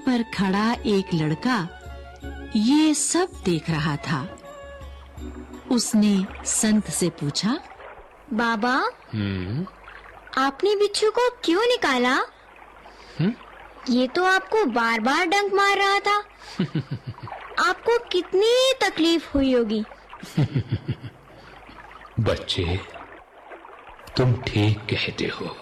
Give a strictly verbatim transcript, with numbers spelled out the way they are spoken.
पर खड़ा एक लड़का ये सब देख रहा था। उसने संत से पूछा, बाबा, हम्म आपने बिच्छू को क्यों निकाला? हम्म ये तो आपको बार-बार डंक मार रहा था। आपको कितनी तकलीफ हुई होगी। बच्चे, तुम ठीक कहते हो।